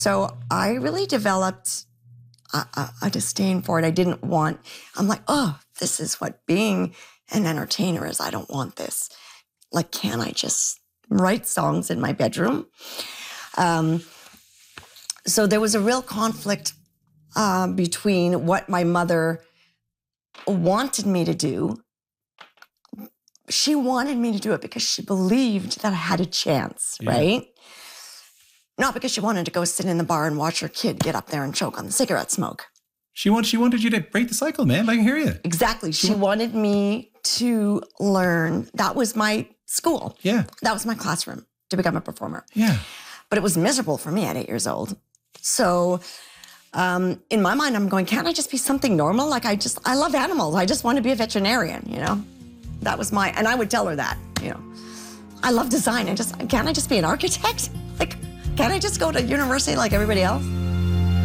So I really developed a disdain for it. I'm like, oh, this is what being an entertainer is. I don't want this. Like, can I just write songs in my bedroom? So there was a real conflict between what my mother wanted me to do. She wanted me to do it because she believed that I had a chance, right? Not because she wanted to go sit in the bar and watch her kid get up there and choke on the cigarette smoke. She wanted you to break the cycle, man. I can hear you. Exactly. She wanted me to learn. That was my school. Yeah. That was my classroom to become a performer. Yeah. But it was miserable for me at 8 years old. So in my mind, I'm going, can't I just be something normal? Like I love animals. I just want to be a veterinarian, you know? That was and I would tell her that, you know. I love design. Can't I just be an architect? Like, can't I just go to university like everybody else?